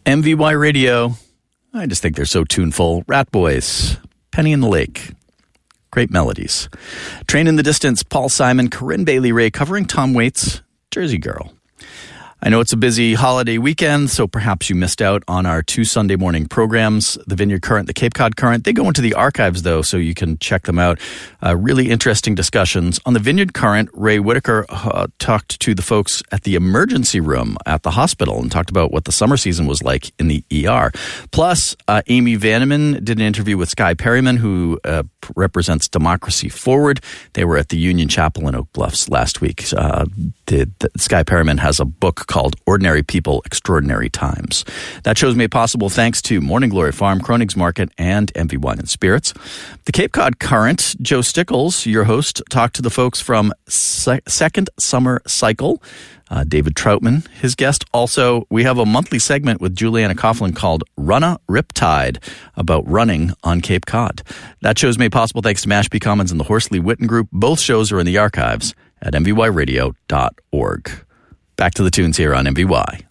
MVY Radio. I just think they're so tuneful. Rat Boys, Penny in the Lake. Great melodies. Train in the Distance, Paul Simon, Corinne Bailey Rae covering Tom Waits' Jersey Girl. I know it's a busy holiday weekend, so perhaps you missed out on our 2 Sunday morning programs, the Vineyard Current, the Cape Cod Current. They go into the archives, though, so you can check them out. Really interesting discussions. On the Vineyard Current, Ray Whitaker talked to the folks at the emergency room at the hospital and talked about what the summer season was like in the ER. Plus, Amy Vanneman did an interview with Sky Perryman, who represents Democracy Forward. They were at the Union Chapel in Oak Bluffs last week. Sky Perryman has a book called Ordinary People, Extraordinary Times. That show's made possible thanks to Morning Glory Farm, Kronig's Market, and MV Wine and Spirits. The Cape Cod Current, Joe Stickles, your host, talked to the folks from Second Summer Cycle, David Troutman, his guest. Also, we have a monthly segment with Juliana Coughlin called Runna Riptide about running on Cape Cod. That show's made possible thanks to Mashpee Commons and the Horsley Witten Group. Both shows are in the archives at mvyradio.org. Back to the tunes here on MVY.